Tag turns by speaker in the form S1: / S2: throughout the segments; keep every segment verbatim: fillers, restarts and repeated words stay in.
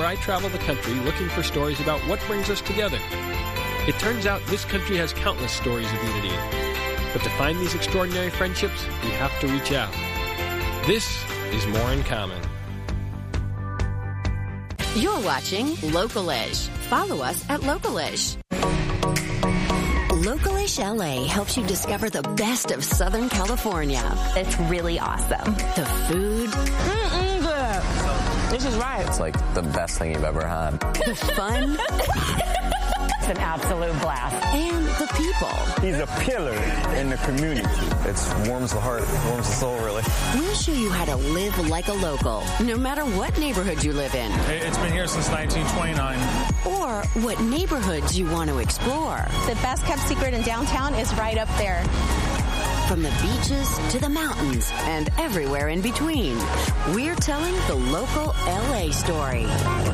S1: where I travel the country looking for stories about what brings us together. It turns out this country has countless stories of unity. But to find these extraordinary friendships, we have to reach out. This is More in Common.
S2: You're watching Local-ish. Follow us at Local-ish. Local-ish L A helps you discover the best of Southern California.
S3: It's really awesome.
S2: The food.
S3: Mm-mm, good. This is right.
S4: It's like the best thing you've ever had.
S2: The fun.
S3: It's an absolute blast.
S2: And the people.
S5: He's a pillar in the community.
S4: It warms the heart, warms the soul, really.
S2: We'll show you how to live like a local, no matter what neighborhood you live in.
S6: It's been here since nineteen twenty-nine.
S2: Or what neighborhoods you want to explore.
S7: The best kept secret in downtown is right up there.
S2: From the beaches to the mountains and everywhere in between, we're telling the local L A story.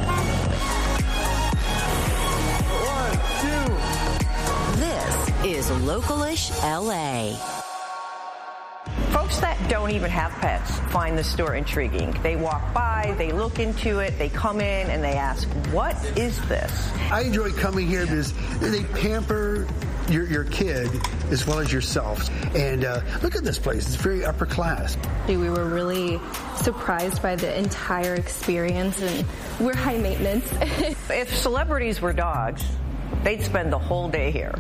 S2: This is Local-ish L A.
S8: Folks that don't even have pets find the store intriguing. They walk by, they look into it, they come in, and they ask, what is this?
S9: I enjoy coming here because they pamper your, your kid as well as yourself. And uh, look at this place. It's very upper class.
S10: We were really surprised by the entire experience, and we're high maintenance.
S8: If celebrities were dogs, they'd spend the whole day here.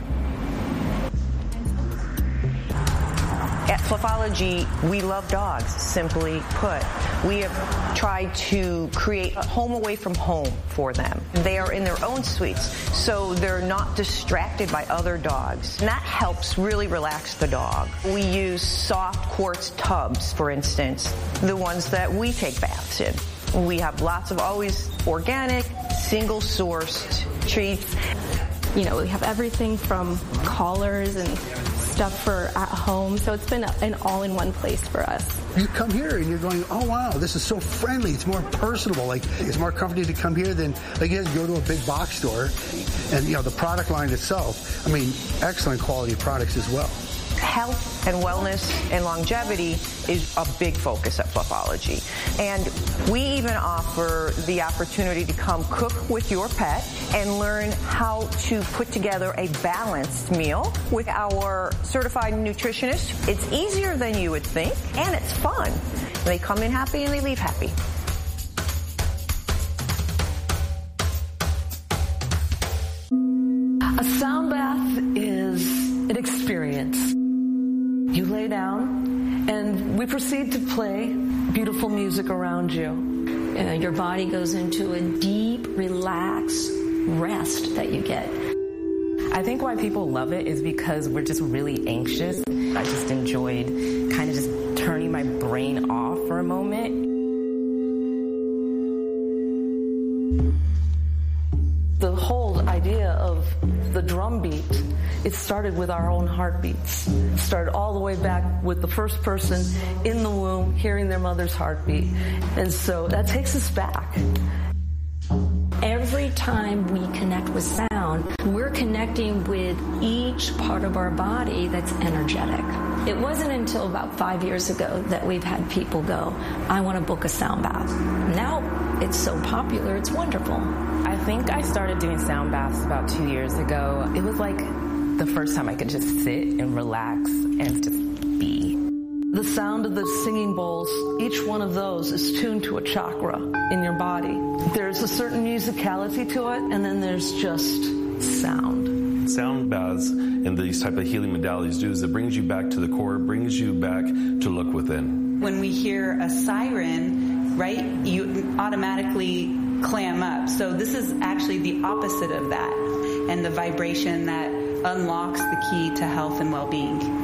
S8: At Fluffology, we love dogs, simply put. We have tried to create a home away from home for them. They are in their own suites, so they're not distracted by other dogs. And that helps really relax the dog. We use soft quartz tubs, for instance, the ones that we take baths in. We have lots of always organic, single-sourced treats.
S10: You know, we have everything from collars and stuff for at home, so it's been an all-in-one place for us.
S9: You come here and you're going, oh wow, this is so friendly, it's more personable, like it's more comforting to come here than like you go to a big box store. And you know, the product line itself, I mean, excellent quality products as well.
S8: Health and wellness and longevity is a big focus at Fluffology. And we even offer the opportunity to come cook with your pet and learn how to put together a balanced meal with our certified nutritionist. It's easier than you would think, and it's fun. They come in happy and they leave happy.
S11: A sound bath is an experience. You lay down, and we proceed to play beautiful music around you.
S12: Uh, your body goes into a deep, relaxed rest that you get.
S13: I think why people love it is because we're just really anxious. I just enjoyed kind of just turning my brain off for a moment.
S11: The whole idea of the drum beat, it started with our own heartbeats. It started all the way back with the first person in the womb hearing their mother's heartbeat. And so that takes us back.
S12: Every time we connect with sound, we're connecting with each part of our body that's energetic. It wasn't until about five years ago that we've had people go, I want to book a sound bath. Now it's so popular, it's wonderful.
S13: I think I started doing sound baths about two years ago. It was like the first time I could just sit and relax and just be.
S11: The sound of the singing bowls, each one of those is tuned to a chakra in your body. There's a certain musicality to it, and then there's just sound.
S14: Sound baths and these type of healing modalities do is it brings you back to the core, brings you back to look within.
S15: When we hear a siren, right, you automatically clam up. So this is actually the opposite of that, and the vibration that unlocks the key to health and well-being.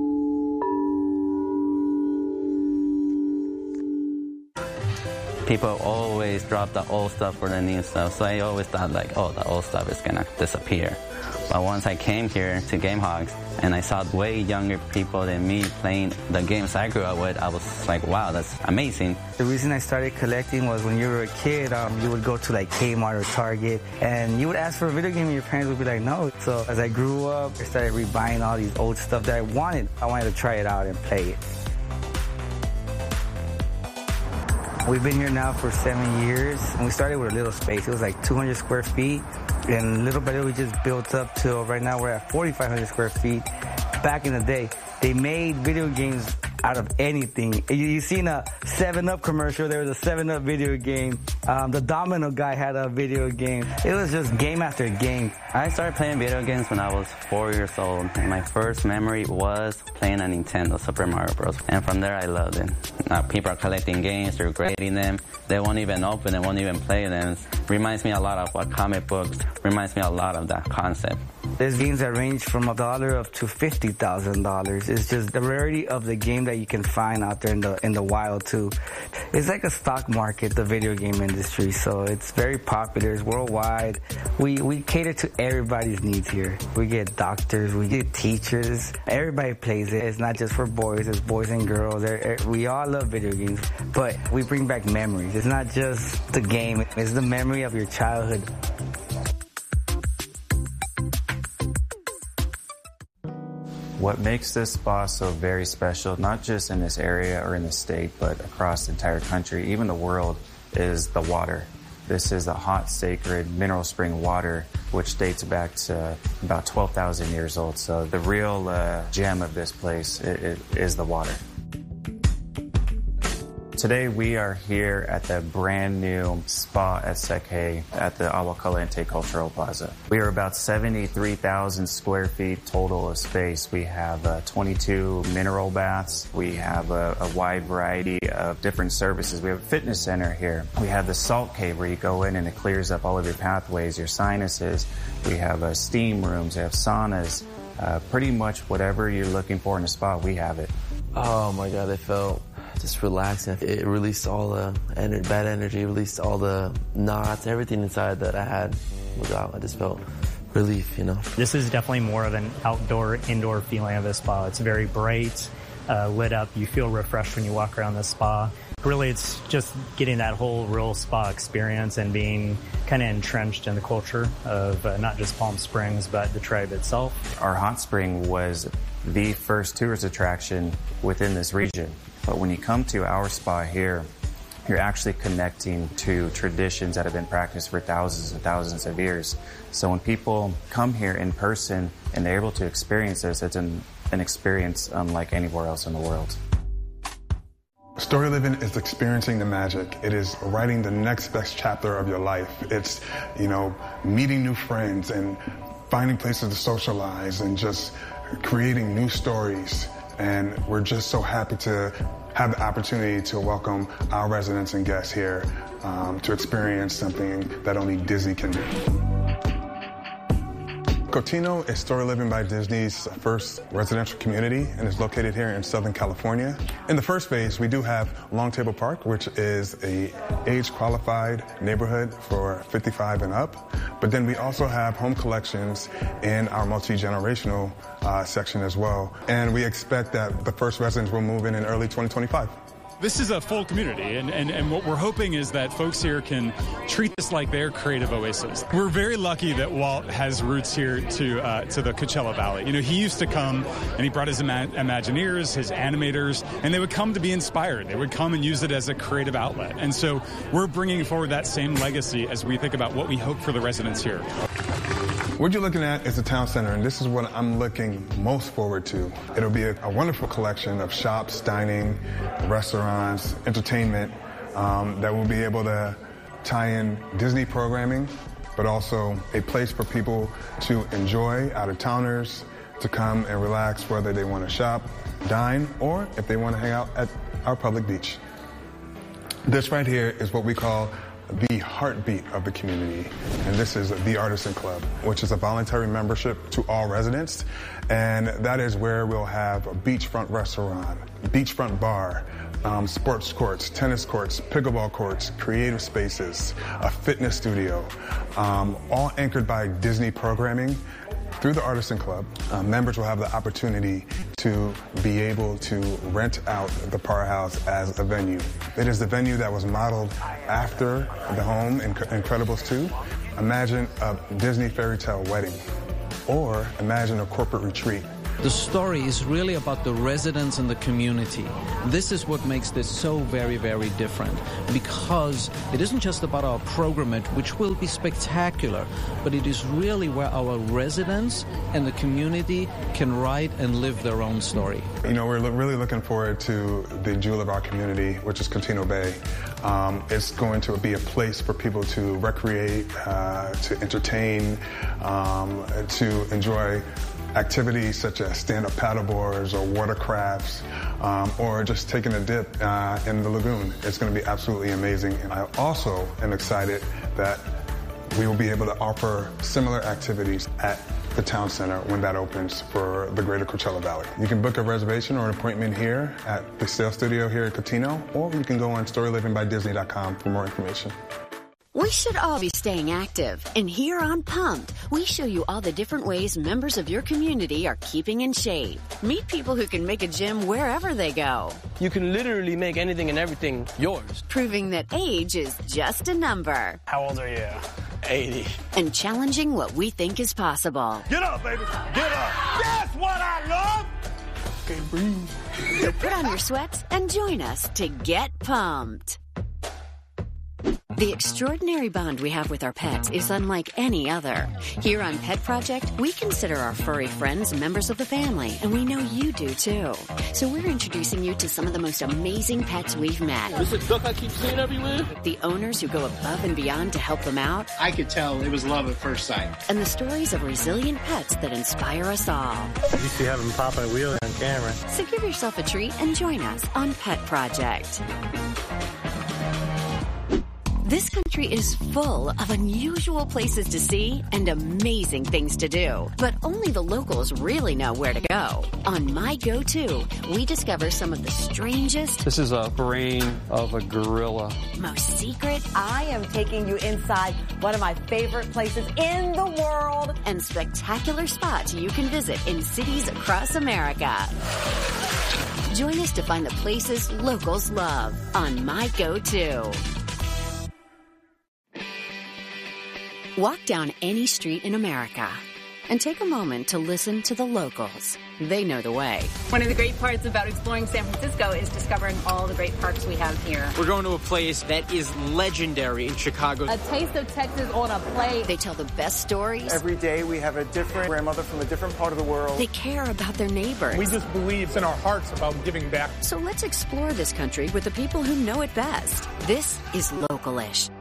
S16: People always drop the old stuff for the new stuff, so I always thought like, oh, the old stuff is gonna disappear. But once I came here to GameHogs and I saw way younger people than me playing the games I grew up with, I was like, wow, that's amazing.
S17: The reason I started collecting was when you were a kid, um, you would go to like Kmart or Target and you would ask for a video game and your parents would be like, no. So as I grew up, I started rebuying all these old stuff that I wanted. I wanted to try it out and play it. We've been here now for seven years, and we started with a little space. It was like two hundred square feet, and little by little we just built up till right now we're at forty-five hundred square feet. Back in the day, they made video games out of anything. You, you seen a seven up commercial, there was a seven up video game. Um, the Domino guy had a video game. It was just game after game.
S16: I started playing video games when I was four years old, and my first memory was playing a Nintendo Super Mario Bros. And from there I loved it. Now people are collecting games, they're grading them, they won't even open them, won't even play them. Reminds me a lot of what comic books, reminds me a lot of that concept.
S17: There's games that range from a dollar up to fifty thousand dollars. It's just the rarity of the game that you can find out there in the in the wild too. It's like a stock market, the video game industry. So it's very popular. It's worldwide. We we cater to everybody's needs here. We get doctors, we get teachers. Everybody plays it. It's not just for boys. It's boys and girls. We all love video games, but we bring back memories. It's not just the game. It's the memory of your childhood.
S18: What makes this spa so very special, not just in this area or in the state, but across the entire country, even the world, is the water. This is the hot, sacred mineral spring water, which dates back to about twelve thousand years old. So the real uh, gem of this place it, it is the water. Today we are here at the brand new spa at Sek-Hei at the Agua Caliente Cultural Plaza. We are about seventy-three thousand square feet total of space. We have uh, twenty-two mineral baths. We have a, a wide variety of different services. We have a fitness center here. We have the salt cave where you go in and it clears up all of your pathways, your sinuses. We have uh, steam rooms, we have saunas. Uh, pretty much whatever you're looking for in a spa, we have it.
S19: Oh my God, I felt just relaxing. It released all the ener- bad energy, released all the knots, everything inside that I had was out. I just felt relief, you know.
S20: This is definitely more of an outdoor, indoor feeling of the spa. It's very bright, uh, lit up. You feel refreshed when you walk around the spa. Really, it's just getting that whole real spa experience and being kind of entrenched in the culture of uh, not just Palm Springs, but the tribe itself.
S18: Our hot spring was the first tourist attraction within this region. But when you come to our spa here, you're actually connecting to traditions that have been practiced for thousands and thousands of years. So when people come here in person and they're able to experience this, it's an, an experience unlike anywhere else in the world.
S21: Story Living is experiencing the magic. It is writing the next best chapter of your life. It's, you know, meeting new friends and finding places to socialize and just creating new stories. And we're just so happy to have the opportunity to welcome our residents and guests here um, to experience something that only Disney can do. Cotino is Story Living by Disney's first residential community and is located here in Southern California. In the first phase, we do have Long Table Park, which is a age-qualified neighborhood for fifty-five and up. But then we also have home collections in our multi-generational uh, section as well. And we expect that the first residents will move in in early twenty twenty-five.
S22: This is a full community, and, and, and what we're hoping is that folks here can treat this like their creative oasis. We're very lucky that Walt has roots here to uh, to the Coachella Valley. You know, he used to come, and he brought his ima- Imagineers, his animators, and they would come to be inspired. They would come and use it as a creative outlet. And so we're bringing forward that same legacy as we think about what we hope for the residents here.
S21: What you're looking at is the town center, and this is what I'm looking most forward to. It'll be a, a wonderful collection of shops, dining, restaurants, entertainment um, that will be able to tie in Disney programming, but also a place for people to enjoy, out-of-towners, to come and relax, whether they want to shop, dine, or if they want to hang out at our public beach. This right here is what we call the heartbeat of the community, and this is the Artisan Club, which is a voluntary membership to all residents, and that is where we'll have a beachfront restaurant, beachfront bar, um, sports courts, tennis courts, pickleball courts, creative spaces, a fitness studio, um, all anchored by Disney programming. Through the Artisan Club, uh, members will have the opportunity to be able to rent out the Par House as a venue. It is the venue that was modeled after the home in Incredibles two. Imagine a Disney fairy tale wedding, or imagine a corporate retreat
S1: The story is really about the residents and the community. This is what makes this so very, very different, because it isn't just about our programming, which will be spectacular, but it is really where our residents and the community can write and live their own story.
S21: You know, we're lo- really looking forward to the jewel of our community, which is Cotino Bay. Um, it's going to be a place for people to recreate, uh, to entertain, um, to enjoy activities such as stand-up paddleboards or watercrafts, um, or just taking a dip uh, in the lagoon. It's going to be absolutely amazing. And I also am excited that we will be able to offer similar activities at the town center when that opens for the greater Coachella Valley. You can book a reservation or an appointment here at the sales studio here at Cotino, or you can go on story living by disney dot com for more information.
S2: We should all be staying active, and here on Pumped, we show you all the different ways members of your community are keeping in shape. Meet people who can make a gym wherever they go.
S3: You can literally make anything and everything yours.
S2: Proving that age is just a number.
S3: How old are you? eighty.
S2: And challenging what we think is possible.
S3: Get up, baby. Get up. That's what I love. Can't breathe.
S2: So put on your sweats and join us to get pumped. The extraordinary bond we have with our pets is unlike any other. Here on Pet Project, we consider our furry friends members of the family, and we know you do too. So we're introducing you to some of the most amazing pets we've met.
S3: This is a duck I keep seeing everywhere.
S2: The owners who go above and beyond to help them out.
S23: I could tell it was love at first sight.
S2: And the stories of resilient pets that inspire us all.
S3: You see having Papa Wheel on camera.
S2: So give yourself a treat and join us on Pet Project. This country is full of unusual places to see and amazing things to do. But only the locals really know where to go. On My Go-To, we discover some of the strangest...
S24: This is a brain of a gorilla.
S2: ...most secret...
S25: I am taking you inside one of my favorite places in the world.
S2: ...and spectacular spots you can visit in cities across America. Join us to find the places locals love on My Go-To. Walk down any street in America and take a moment to listen to the locals. They know the way.
S26: One of the great parts about exploring San Francisco is discovering all the great parks we have here.
S3: We're going to a place that is legendary in Chicago.
S26: A taste of Texas on a plate.
S2: They tell the best stories.
S27: Every day we have a different grandmother from a different part of the world.
S2: They care about their neighbors.
S6: We just believe in our hearts about giving back.
S2: So let's explore this country with the people who know it best. This is Localish.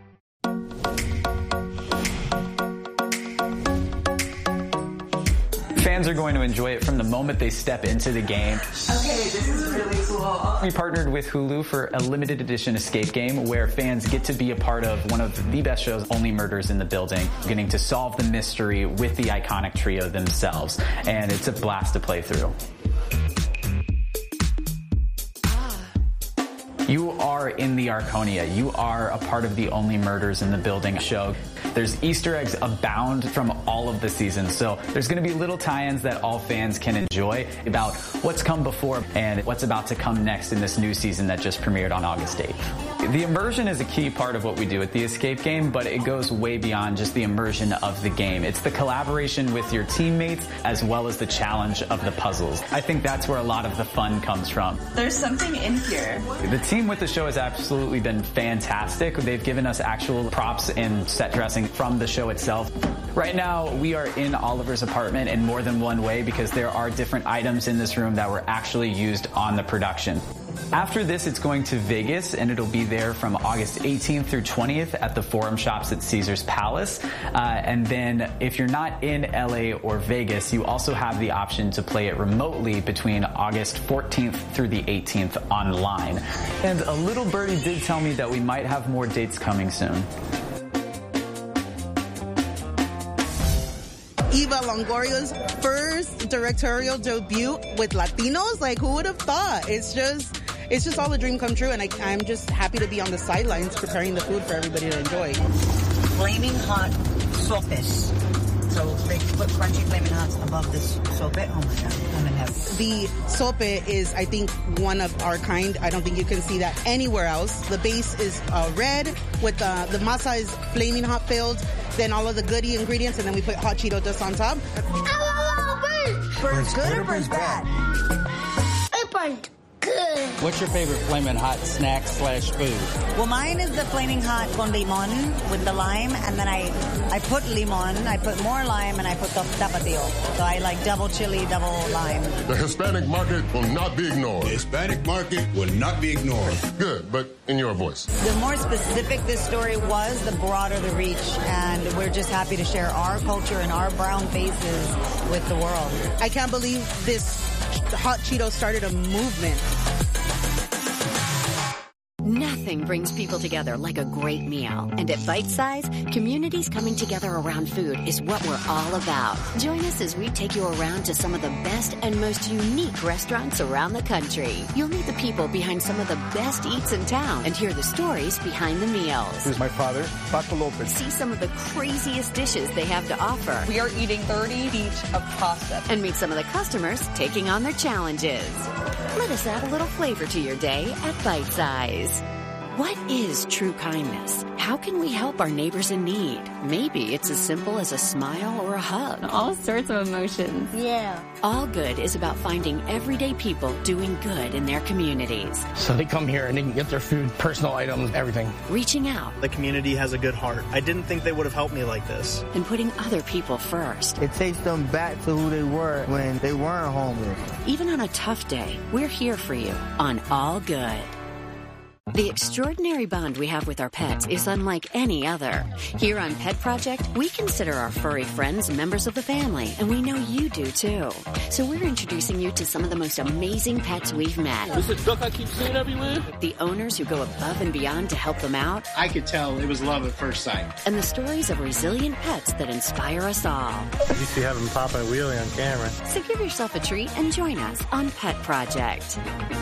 S28: Fans are going to enjoy it from the moment they step into the game.
S29: Okay, this is really cool.
S28: We partnered with Hulu for a limited edition escape game where fans get to be a part of one of the best shows, Only Murders in the Building, getting to solve the mystery with the iconic trio themselves. And it's a blast to play through. You are in the Arconia. You are a part of the Only Murders in the Building show. There's Easter eggs abound from all of the seasons. So there's going to be little tie-ins that all fans can enjoy about what's come before and what's about to come next in this new season that just premiered on August eighth. The immersion is a key part of what we do at the escape game, but it goes way beyond just the immersion of the game. It's the collaboration with your teammates as well as the challenge of the puzzles. I think that's where a lot of the fun comes from.
S29: There's something in here.
S28: The team with the show has absolutely been fantastic. They've given us actual props and set dressing from the show itself. Right now, we are in Oliver's apartment in more than one way because there are different items in this room that were actually used on the production. After this, it's going to Vegas, and it'll be there from August eighteenth through twentieth at the Forum Shops at Caesars Palace. Uh, and then if you're not in L A or Vegas, you also have the option to play it remotely between August fourteenth through the eighteenth online. And a little birdie did tell me that we might have more dates coming soon.
S30: Eva Longoria's first directorial debut with Latinos. Like, who would have thought? It's just, it's just all a dream come true, and I, I'm just happy to be on the sidelines preparing the food for everybody to enjoy.
S31: Flaming hot sopes. So they put crunchy flaming hots above this sope. Oh my god, I'm in heaven.
S30: The sope is, I think, one of our kind. I don't think you can see that anywhere else. The base is uh, red with uh, the masa is flaming hot filled. Then all of the goodie ingredients, and then we put hot Cheeto dust on top.
S31: Burns good or burns bad?
S4: It burns good.
S5: What's your favorite Flamin' Hot snack slash food?
S31: Well, mine is the Flaming Hot con limon with the lime, and then I I put limon, I put more lime, and I put the tapatio. So I like double chili, double lime.
S7: The Hispanic market will not be ignored.
S8: The Hispanic market will not be ignored.
S7: Good, but in your voice.
S31: The more specific this story was, the broader the reach, and we're just happy to share our culture and our brown faces with the world.
S30: I can't believe this Hot Cheeto started a movement.
S2: Nothing brings people together like a great meal. And at Bite Size, communities coming together around food is what we're all about. Join us as we take you around to some of the best and most unique restaurants around the country. You'll meet the people behind some of the best eats in town and hear the stories behind the meals.
S27: This is my father, Paco Lopez.
S2: See some of the craziest dishes they have to offer.
S9: We are eating thirty each of pasta.
S2: And meet some of the customers taking on their challenges. Let us add a little flavor to your day at Bite Size. What is true kindness? How can we help our neighbors in need? Maybe it's as simple as a smile or a hug.
S26: All sorts of emotions.
S31: Yeah.
S2: All Good is about finding everyday people doing good in their communities.
S10: So they come here and they can get their food, personal items, everything.
S2: Reaching out.
S11: The community has a good heart. I didn't think they would have helped me like this.
S2: And putting other people first.
S12: It takes them back to who they were when they weren't homeless.
S2: Even on a tough day, we're here for you on All Good. The extraordinary bond we have with our pets is unlike any other. Here on Pet Project, we consider our furry friends members of the family, and we know you do too. So we're introducing you to some of the most amazing pets we've met.
S13: This is a duck I keep seeing everywhere.
S2: The owners who go above and beyond to help them out.
S23: I could tell it was love at first sight.
S2: And the stories of resilient pets that inspire us all.
S11: You used to have him pop a wheelie on camera.
S2: So give yourself a treat and join us on Pet Project.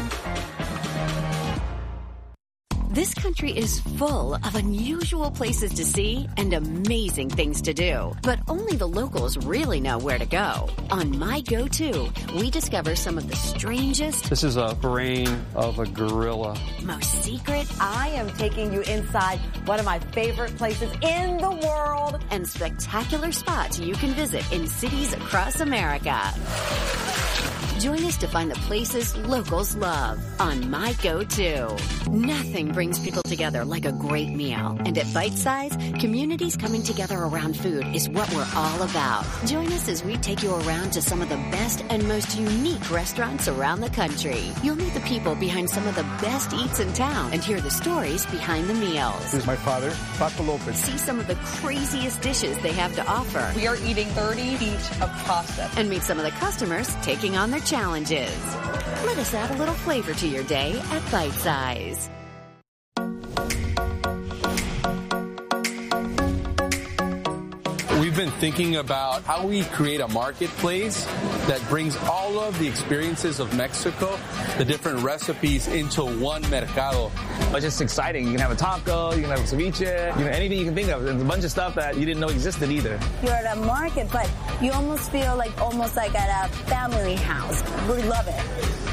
S2: This country is full of unusual places to see and amazing things to do. But only the locals really know where to go. On My Go-To, we discover some of the strangest...
S24: This is a brain of a gorilla.
S2: ...most secret...
S25: I am taking you inside one of my favorite places in the world.
S2: ...and spectacular spots you can visit in cities across America. Join us to find the places locals love on My Go-To. Nothing brings people together like a great meal. And at Bite Size, communities coming together around food is what we're all about. Join us as we take you around to some of the best and most unique restaurants around the country. You'll meet the people behind some of the best eats in town and hear the stories behind the meals.
S27: This is my father, Paco Lopez.
S2: See some of the craziest dishes they have to offer.
S9: We are eating thirty each of pasta.
S2: And meet some of the customers taking on their challenges. Let us add a little flavor to your day at Bite Size.
S14: We've been thinking about how we create a marketplace that brings all of the experiences of Mexico, the different recipes, into one mercado.
S15: It's just exciting. You can have a taco, you can have a ceviche, you know, anything you can think of. There's a bunch of stuff that you didn't know existed either.
S31: You're at a market, but you almost feel like almost like at a family house. We love it.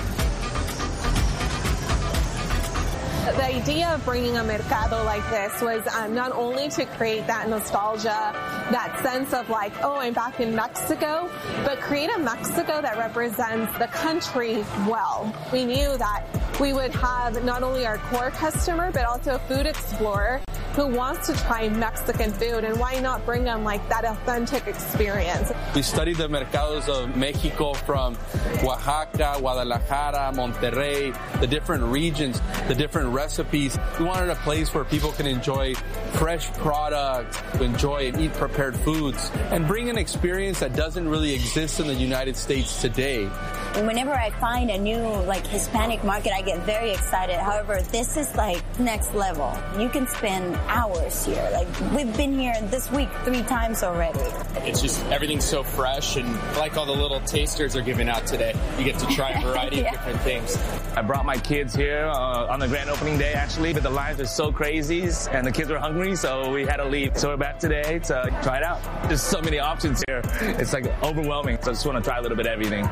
S32: The idea of bringing a mercado like this was um, not only to create that nostalgia, that sense of like, oh, I'm back in Mexico, but create a Mexico that represents the country well. We knew that we would have not only our core customer, but also a food explorer who wants to try Mexican food, and why not bring them like that authentic experience.
S14: We studied the mercados of Mexico from Oaxaca, Guadalajara, Monterrey, the different regions, the different recipes. We wanted a place where people can enjoy fresh products, enjoy and eat prepared foods, and bring an experience that doesn't really exist in the United States today.
S31: Whenever I find a new like Hispanic market, I get very excited. However, this is like next level. You can spend hours here. Like we've been here this week three times already.
S33: It's just everything's so fresh, and like all the little tasters are giving out today. You get to try a variety yeah. of different things.
S15: I brought my kids here uh, on the grand opening day actually, but the lines are so crazy and the kids were hungry, so we had to leave. So we're back today to try it out. There's so many options here. It's like overwhelming. So I just want to try a little bit of everything.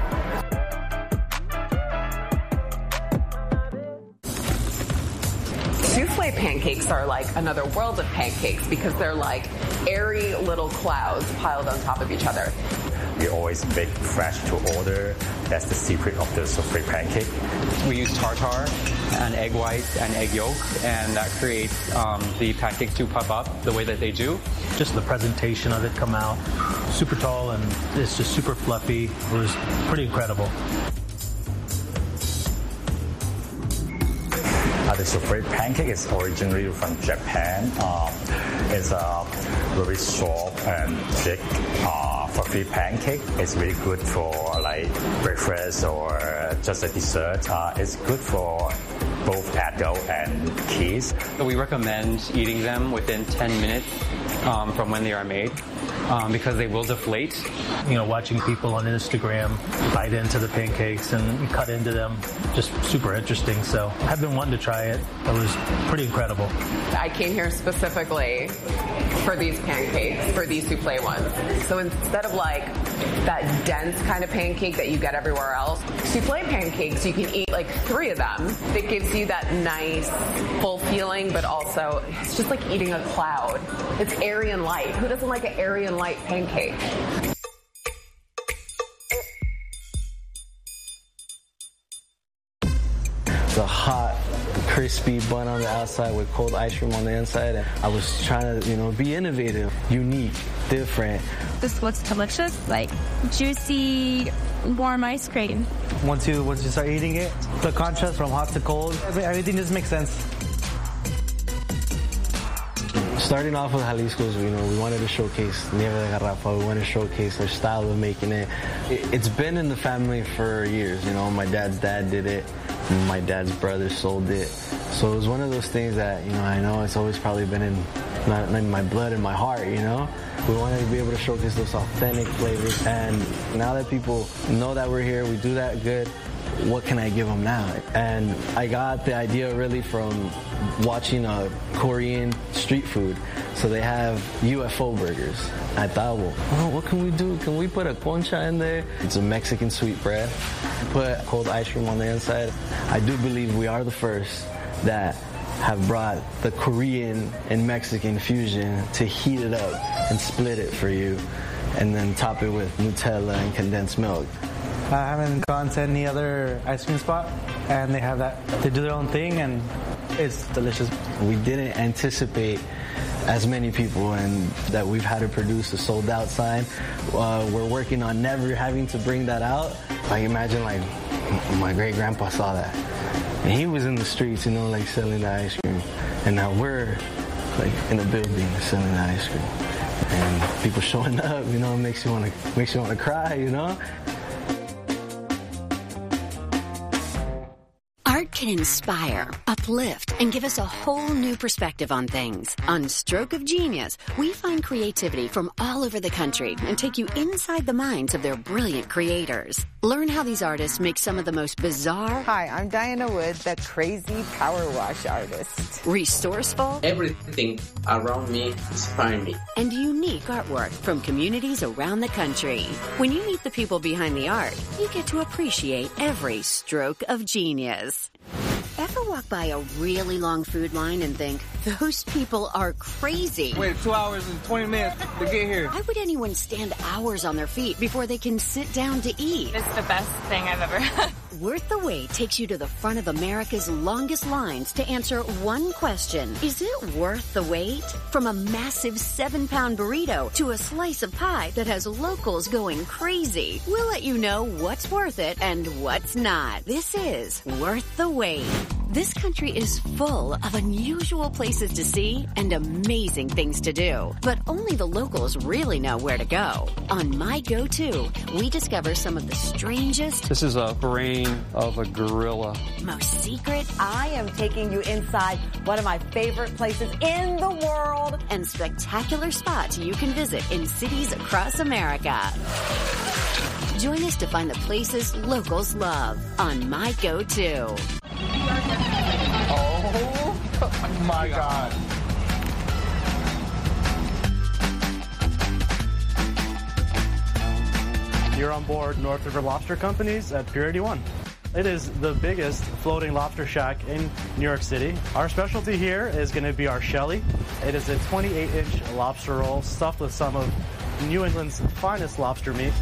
S34: Souffle pancakes are like another world of pancakes because they're like airy little clouds piled on top of each other.
S1: We always bake fresh to order. That's the secret of the souffle pancake.
S24: We use tartar and egg whites and egg yolk, and that creates um, the pancakes to puff up the way that they do.
S3: Just the presentation of it come out super tall, and it's just super fluffy. It was pretty incredible.
S1: Uh, the souffle pancake is originally from Japan. Um, it's a very soft and thick, uh, fluffy pancake. It's really good for like breakfast or just a dessert. Uh, it's good for both adult and kids.
S24: We recommend eating them within ten minutes um, from when they are made. Um, because they will deflate.
S3: You know, watching people on Instagram bite into the pancakes and cut into them, just super interesting. So I've been wanting to try it. It was pretty incredible.
S34: I came here specifically for these pancakes, for these souffle ones. So instead of like that dense kind of pancake that you get everywhere else, souffle pancakes, you can eat like three of them. It gives you that nice, full feeling, but also it's just like eating a cloud. It's airy and light. Who doesn't like an airy and light pancake?
S4: The hot, crispy bun on the outside with cold ice cream on the inside. And I was trying to, you know, be innovative, unique, different.
S5: This looks delicious, like juicy, warm ice cream.
S6: Once you once you start eating it, the contrast from hot to cold, everything just makes sense.
S4: Starting off with Jalisco's, you know, we wanted to showcase Nieve de Garrafa. We wanted to showcase their style of making it. It's been in the family for years, you know. My dad's dad did it. My dad's brother sold it. So it was one of those things that, you know, I know it's always probably been in my, in my blood and my heart, you know. We wanted to be able to showcase those authentic flavors. And now that people know that we're here, we do that good, what can I give them now? And I got the idea really from watching a Korean street food. So they have U F O burgers. I thought, well, oh, what can we do? Can we put a concha in there? It's a Mexican sweet bread. Put cold ice cream on the inside. I do believe we are the first that have brought the Korean and Mexican fusion to heat it up and split it for you, and then top it with Nutella and condensed milk.
S6: I haven't gone to any other ice cream spot, and they have that. They do their own thing, and it's delicious.
S4: We didn't anticipate as many people, and that we've had to produce a sold out sign. Uh, we're working on never having to bring that out. Like, imagine, like, my great grandpa saw that, and he was in the streets, you know, like selling the ice cream, and now we're like in a building selling the ice cream, and people showing up, you know, makes you want to makes you want to cry, you know.
S2: Art can inspire, uplift, and give us a whole new perspective on things. On Stroke of Genius, we find creativity from all over the country and take you inside the minds of their brilliant creators. Learn how these artists make some of the most bizarre...
S16: Hi, I'm Diana Wood, the crazy power wash artist.
S2: Resourceful...
S17: Everything around me inspires me.
S2: And unique artwork from communities around the country. When you meet the people behind the art, you get to appreciate every stroke of genius. Ever walk by a really long food line and think, those people are crazy?
S18: Wait two hours and twenty minutes to get here.
S2: Why would anyone stand hours on their feet before they can sit down to eat?
S19: It's the best thing I've ever had.
S2: Worth the Wait takes you to the front of America's longest lines to answer one question. Is it worth the wait? From a massive seven-pound burrito to a slice of pie that has locals going crazy. We'll let you know what's worth it and what's not. This is Worth the Wait. This country is full of unusual places to see and amazing things to do. But only the locals really know where to go. On My Go-To, we discover some of the strangest...
S24: This is a brain of a gorilla.
S2: Most secret...
S25: I am taking you inside one of my favorite places in the world.
S2: And spectacular spots you can visit in cities across America. Join us to find the places locals love on My Go-To.
S18: Oh my God.
S20: You're on board North River Lobster Company's at Pier eighty-one. It is the biggest floating lobster shack in New York City. Our specialty here is going to be our Shelly. It is a twenty-eight inch lobster roll stuffed with some of New England's finest lobster meat.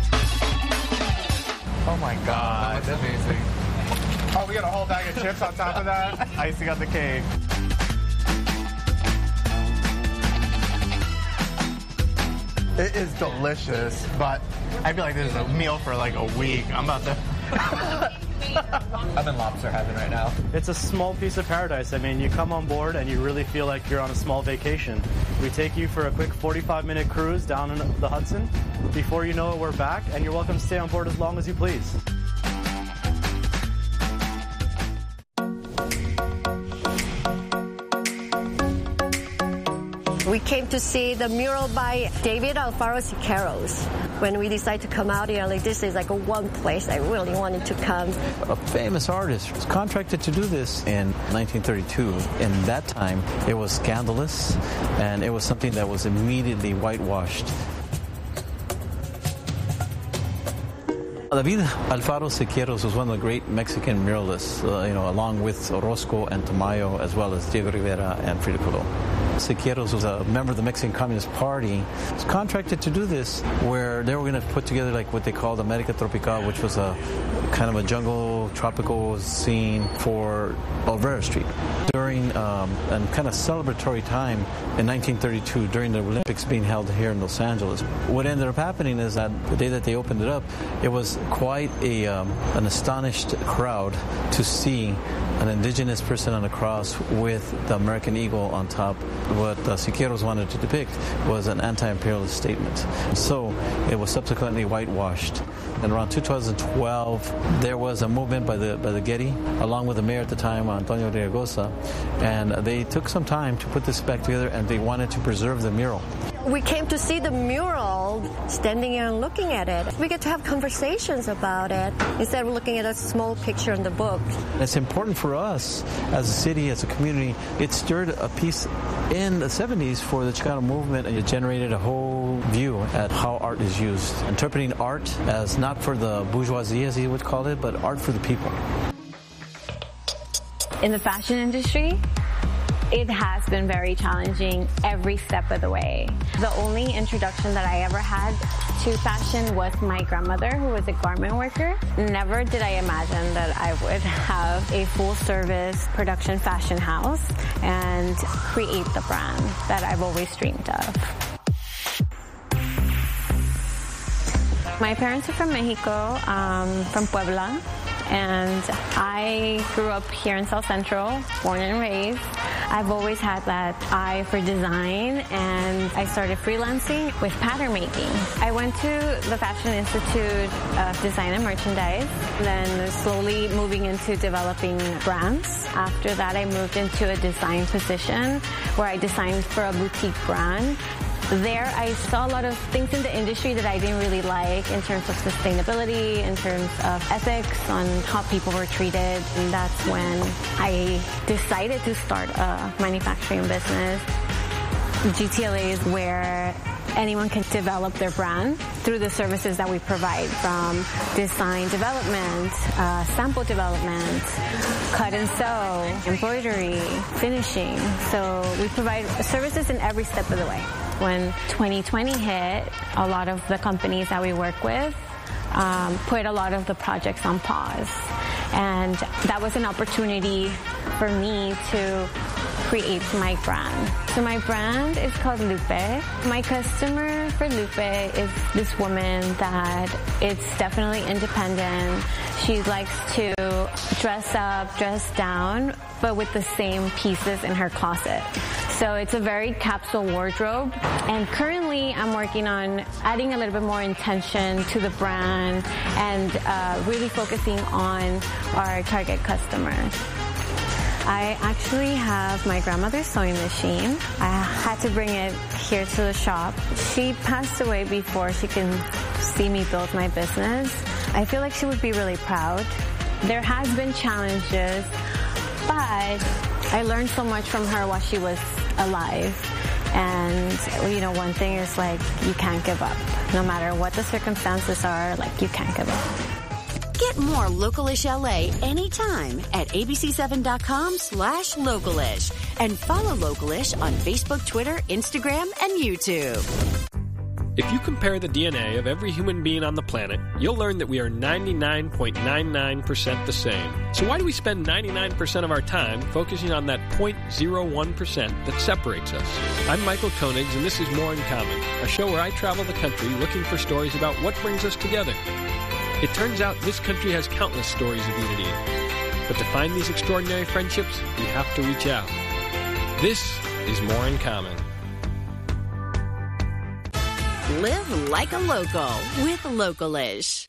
S18: Oh my God, that's amazing. Oh, we got a whole bag of chips on top of that. Icing on the cake. It is delicious, but I feel like this is a meal for like a week. I'm about to... I'm in lobster heaven right now.
S20: It's a small piece of paradise. I mean, you come on board and you really feel like you're on a small vacation. We take you for a quick forty-five minute cruise down in the Hudson. Before you know it, we're back, and you're welcome to stay on board as long as you please.
S7: We came to see the mural by David Alfaro Siqueiros. When we decided to come out here, like this is like a one place I really wanted to come.
S8: A famous artist was contracted to do this in nineteen thirty-two. In that time, it was scandalous, and it was something that was immediately whitewashed. David Alfaro Siqueiros was one of the great Mexican muralists, uh, you know, along with Orozco and Tamayo, as well as Diego Rivera and Frida Kahlo. Siqueiros was a member of the Mexican Communist Party. He was contracted to do this, where they were going to put together like what they called America Tropical, which was a kind of a jungle tropical scene for Olvera Street. During um, a kind of celebratory time in nineteen thirty-two, during the Olympics being held here in Los Angeles, what ended up happening is that the day that they opened it up, it was quite a um, an astonished crowd to see an indigenous person on a cross with the American eagle on top. What uh, Siqueiros wanted to depict was an anti-imperialist statement. So it was subsequently whitewashed. And around two thousand twelve, there was a movement by the by the Getty, along with the mayor at the time, Antonio Riagosa, and they took some time to put this back together, and they wanted to preserve the mural.
S7: We came to see the mural, standing here and looking at it. We get to have conversations about it instead of looking at a small picture in the book.
S8: It's important for us as a city, as a community. It stirred a piece in the seventies for the Chicano movement, and it generated a whole view at how art is used. Interpreting art as not for the bourgeoisie, as he would call it, but art for the people.
S10: In the fashion industry, it has been very challenging every step of the way. The only introduction that I ever had to fashion was my grandmother, who was a garment worker. Never did I imagine that I would have a full-service production fashion house and create the brand that I've always dreamed of. My parents are from Mexico, um, from Puebla, and I grew up here in South Central, born and raised. I've always had that eye for design, and I started freelancing with pattern making. I went to the Fashion Institute of Design and Merchandise, then slowly moving into developing brands. After that, I moved into a design position where I designed for a boutique brand. There, I saw a lot of things in the industry that I didn't really like in terms of sustainability, in terms of ethics, on how people were treated. And that's when I decided to start a manufacturing business. G T L A is where anyone can develop their brand through the services that we provide, from design development, uh, sample development, cut and sew, embroidery, finishing. So we provide services in every step of the way. When twenty twenty hit, a lot of the companies that we work with um, put a lot of the projects on pause. And that was an opportunity for me to create my brand. So my brand is called Lupe. My customer for Lupe is this woman that is definitely independent. She likes to dress up, dress down, but with the same pieces in her closet. So it's a very capsule wardrobe. And currently I'm working on adding a little bit more intention to the brand and uh, really focusing on our target customers. I actually have my grandmother's sewing machine. I had to bring it here to the shop. She passed away before she can see me build my business. I feel like she would be really proud. There has been challenges, but I learned so much from her while she was alive. And, you know, one thing is, like, you can't give up. No matter what the circumstances are, like, you can't give up.
S2: Get more Localish L A anytime at A B C seven dot com slash Localish. And follow Localish on Facebook, Twitter, Instagram, and YouTube.
S9: If you compare the D N A of every human being on the planet, you'll learn that we are ninety-nine point nine nine percent the same. So why do we spend ninety-nine percent of our time focusing on that zero point zero one percent that separates us? I'm Michael Koenigs, and this is More in Common, a show where I travel the country looking for stories about what brings us together. It turns out this country has countless stories of unity. But to find these extraordinary friendships, we have to reach out. This is More in Common.
S2: Live like a local with Localish.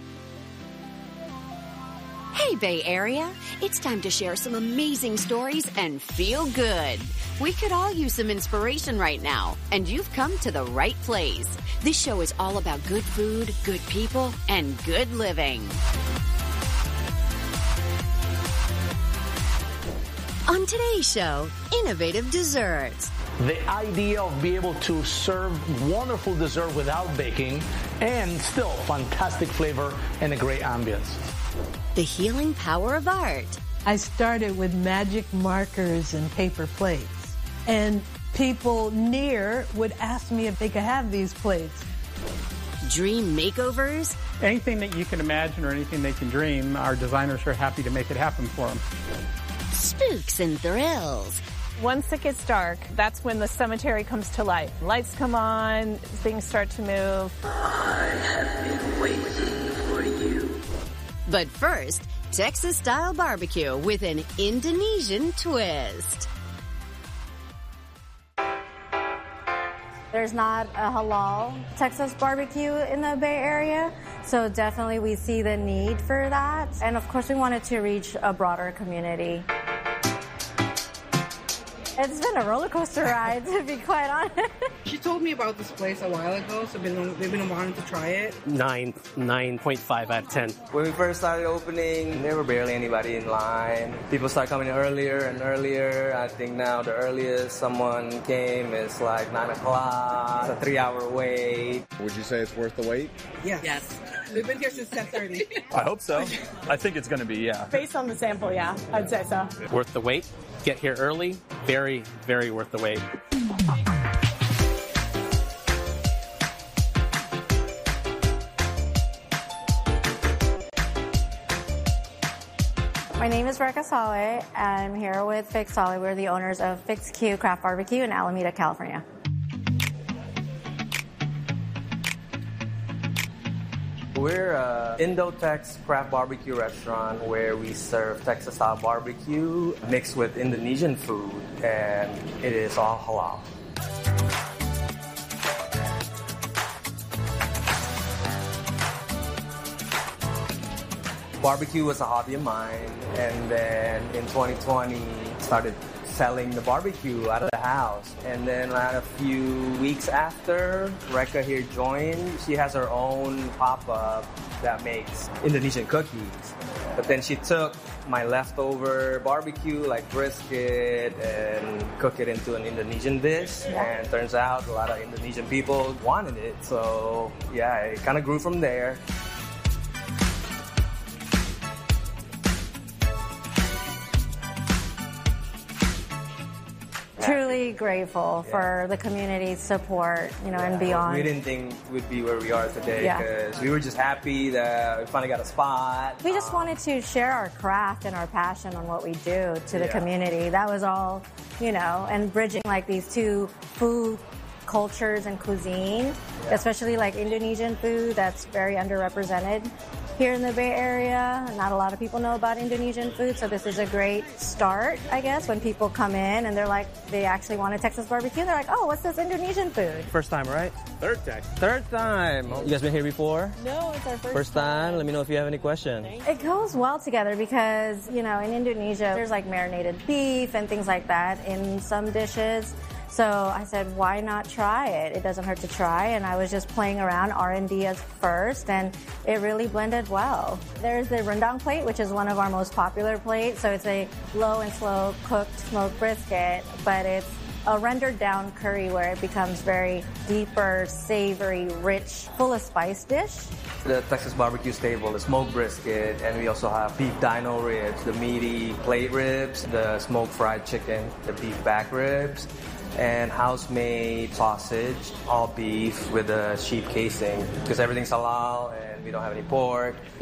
S2: Hey, Bay Area. It's time to share some amazing stories and feel good. We could all use some inspiration right now, and you've come to the right place. This show is all about good food, good people, and good living. On today's show, innovative desserts.
S11: The idea of being able to serve wonderful dessert without baking and still fantastic flavor and a great ambience.
S2: The healing power of art.
S12: I started with magic markers and paper plates, and people near would ask me if they could have these plates.
S2: Dream makeovers.
S13: Anything that you can imagine or anything they can dream, our designers are happy to make it happen for them.
S2: Spooks and thrills.
S14: Once it gets dark, that's when the cemetery comes to life. Lights come on, things start to move.
S2: I have been waiting for you. But first, Texas-style barbecue with an Indonesian twist.
S21: There's not a halal Texas barbecue in the Bay Area, so definitely we see the need for that. And of course, we wanted to reach a broader community. It's been a roller coaster ride, to be quite honest.
S22: She told me about this place a while ago, so been, they've been wanting to try it.
S23: Nine, nine point five out of ten.
S26: When we first started opening, there were barely anybody in line. People started coming earlier and earlier. I think now the earliest someone came is like nine o'clock. It's a three-hour wait.
S27: Would you say it's worth the wait?
S22: Yes. Yes. We've been here since ten thirty.
S27: I hope so. I think it's going to be, yeah.
S14: Based on the sample, yeah, I'd say so.
S23: Worth the wait. Get here early. Very, very worth the wait.
S21: My name is Rekha Saleh. I'm here with Fix Saleh. We're the owners of Fix Q Craft Barbecue in Alameda, California.
S26: We're a Indo-Tex craft barbecue restaurant where we serve Texas-style barbecue mixed with Indonesian food, and it is all halal. Barbecue was a hobby of mine, and then in twenty twenty started selling the barbecue out of the house. And then like a few weeks after, Rekha here joined. She has her own pop-up that makes Indonesian cookies. But then she took my leftover barbecue, like brisket, and cooked it into an Indonesian dish. Yeah. And turns out a lot of Indonesian people wanted it. So yeah, it kind of grew from there.
S21: Truly grateful yeah. for the community's support, you know, yeah. and beyond.
S26: We didn't think we'd be where we are today because yeah. we were just happy that we finally got a spot.
S21: We just um, wanted to share our craft and our passion on what we do to the yeah. community. That was all, you know, and bridging like these two food cultures and cuisine, yeah. especially like Indonesian food that's very underrepresented here in the Bay Area. Not a lot of people know about Indonesian food, so this is a great start, I guess, when people come in and they're like, they actually want a Texas barbecue. They're like, oh, what's this Indonesian food?
S23: First time, right?
S26: Third time.
S23: Third time. You guys been here before?
S21: No, it's our first,
S23: first time. time. Let me know if you have any questions.
S21: It goes well together because, you know, in Indonesia, there's like marinated beef and things like that in some dishes. So I said, why not try it? It doesn't hurt to try. And I was just playing around R and D as first, and it really blended well. There's the rendang plate, which is one of our most popular plates. So it's a low and slow cooked smoked brisket, but it's a rendered down curry where it becomes very deeper, savory, rich, full of spice dish.
S26: The Texas barbecue staple, the smoked brisket, and we also have beef dino ribs, the meaty plate ribs, the smoked fried chicken, the beef back ribs. and house-made sausage, all beef with a sheep casing, because everything's halal and we don't have any pork.